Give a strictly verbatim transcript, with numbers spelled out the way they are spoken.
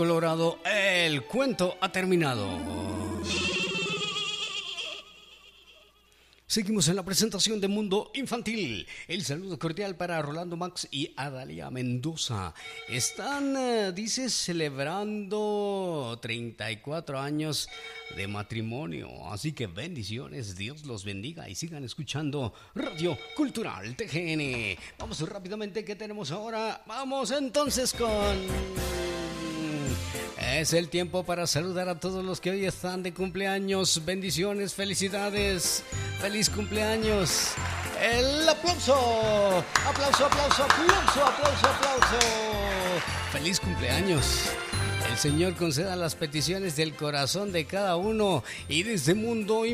Colorado, el cuento ha terminado. Seguimos en la presentación de Mundo Infantil. El saludo cordial para Rolando Max y Adalia Mendoza. Están, eh, dice, celebrando treinta y cuatro años de matrimonio. Así que bendiciones, Dios los bendiga y sigan escuchando Radio Cultural T G N. Vamos rápidamente, ¿qué tenemos ahora? Vamos entonces con... Es el tiempo para saludar a todos los que hoy están de cumpleaños. Bendiciones, felicidades, feliz cumpleaños. El aplauso, aplauso, aplauso, aplauso, aplauso, aplauso. Feliz cumpleaños. El Señor conceda las peticiones del corazón de cada uno y desde Mundo